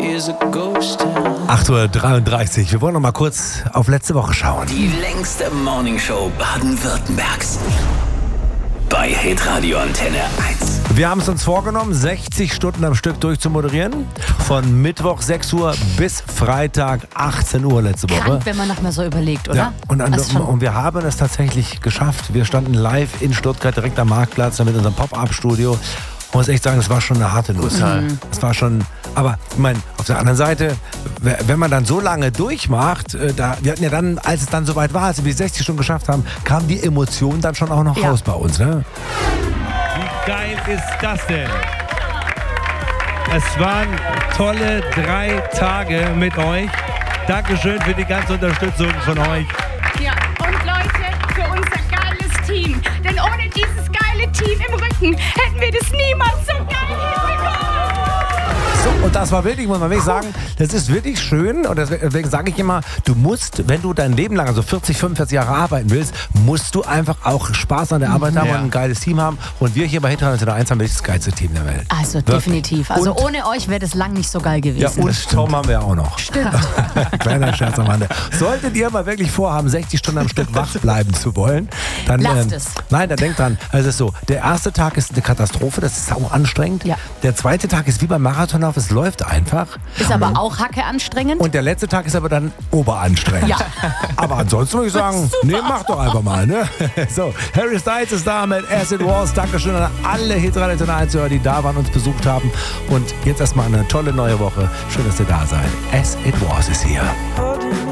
8:33 Uhr. Wir wollen noch mal kurz auf letzte Woche schauen. Die längste Morningshow Baden-Württembergs. Bei Hitradio Antenne 1. Wir haben es uns vorgenommen, 60 Stunden am Stück durchzumoderieren. Von Mittwoch 6 Uhr bis Freitag 18 Uhr letzte Woche. Krank, wenn man noch mal so überlegt, oder? Ja, und wir haben es tatsächlich geschafft. Wir standen live in Stuttgart, direkt am Marktplatz, mit unserem Pop-Up-Studio. Ich muss echt sagen, das war schon eine harte Nuss. Das war schon, aber ich meine, auf der anderen Seite, wenn man dann so lange durchmacht, wir hatten ja dann, als es dann soweit war, als wir die 60 Stunden geschafft haben, kam die Emotion dann schon auch noch raus bei uns. Ne? Wie geil ist das denn? Es waren tolle 3 Tage mit euch. Dankeschön für die ganze Unterstützung von euch. Ja, und Leute, für unser geiles Team. Denn ohne dieses geile Team im Rücken hätten wir das niemals so geil hinbekommen. So, und das war wirklich, muss man wirklich sagen, das ist wirklich schön. Und deswegen sage ich immer, du musst, wenn du dein Leben lang, also 40, 45 Jahre arbeiten willst, musst du einfach auch Spaß an der Arbeit haben und ein geiles Team haben. Und wir hier bei Hitradio 1 haben wirklich das geilste Team der Welt. Also definitiv. Also und ohne euch wäre das lang nicht so geil gewesen. Ja, und Tom haben wir auch noch. Stimmt. Kleiner Scherz am Rande. Solltet ihr mal wirklich vorhaben, 60 Stunden am Stück wach bleiben zu wollen, dann lasst es. Nein, dann denkt dran, also es ist so, der erste Tag ist eine Katastrophe, das ist sau anstrengend. Ja. Der zweite Tag ist wie beim Marathonlauf, es läuft einfach. Ist aber auch Hacke anstrengend. Und der letzte Tag ist aber dann oberanstrengend. Ja. Aber ansonsten würde ich sagen, nee, mach doch einfach mal. Ne? So, Harry Styles ist da mit As It Was. Dankeschön an alle Hitradio 1-Hörer, die da waren, uns besucht haben. Und jetzt erstmal eine tolle neue Woche. Schön, dass ihr da seid. As It Was ist hier.